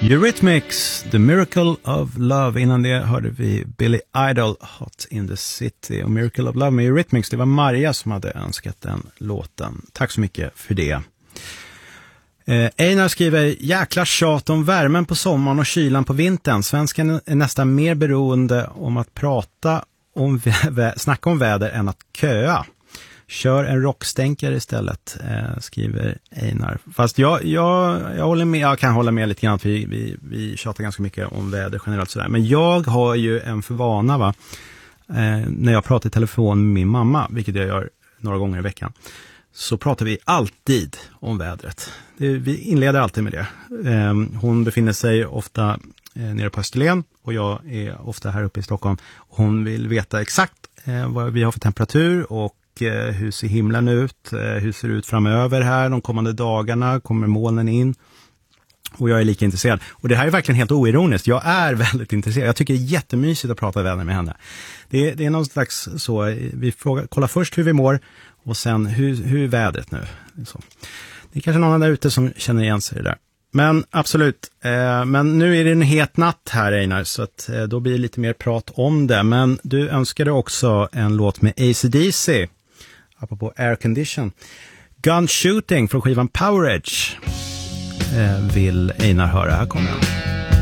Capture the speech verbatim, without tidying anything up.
Eurythmics, The Miracle of Love. Innan det hörde vi Billy Idol, Hot in the City. Och Miracle of Love med Eurythmics, det var Maria som hade önskat den låten. Tack så mycket för det. Eh, Einar skriver, jäkla tjat om värmen på sommaren och kylan på vintern. Svenskan är nästan mer beroende om att prata om vä- snacka om väder än att köa. Kör en rockstänkare istället, eh, skriver Einar. Fast jag, jag, jag, håller med, jag kan hålla med lite grann, för vi, vi, vi tjatar ganska mycket om väder generellt sådär. Men jag har ju en förvana, va? Eh, när jag pratar i telefon med min mamma, vilket jag gör några gånger i veckan, så pratar vi alltid om vädret. Det, vi inleder alltid med det. Eh, hon befinner sig ofta eh, nere på Österlen och jag är ofta här uppe i Stockholm. Hon vill veta exakt eh, vad vi har för temperatur och hur ser himlen ut, hur ser det ut framöver här de kommande dagarna, kommer molnen in, och jag är lika intresserad. Och det här är verkligen helt oironiskt, jag är väldigt intresserad, jag tycker det är jättemysigt att prata väder med henne. Det är, det är någon slags så, vi frågar, kollar först hur vi mår och sen hur, hur är vädret nu. Så. Det är kanske någon där ute som känner igen sig i det där. Men absolut, eh, men nu är det en het natt här, Einar, så att, eh, då blir det lite mer prat om det. Men du önskade också en låt med A C D C, apropå Air Condition. Gun Shooting från skivan Power Edge eh, vill Einar höra. Här kommer den.